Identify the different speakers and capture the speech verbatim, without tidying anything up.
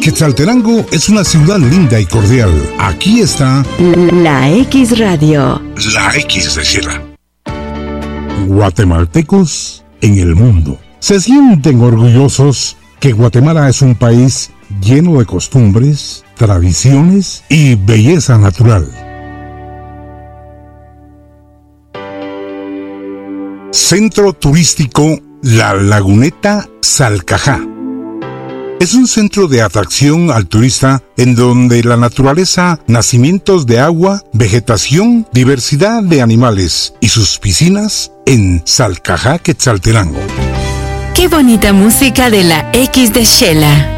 Speaker 1: Quetzaltenango es una ciudad linda y cordial. Aquí está
Speaker 2: La X Radio.
Speaker 1: La X de Shela. Guatemaltecos en el mundo se sienten orgullosos que Guatemala es un país lleno de costumbres, tradiciones y belleza natural. Centro Turístico La Laguneta Salcajá. Es un centro de atracción al turista en donde la naturaleza, nacimientos de agua, vegetación, diversidad de animales y sus piscinas en Salcajá, Quetzaltenango.
Speaker 2: Qué bonita música de la X de Shela.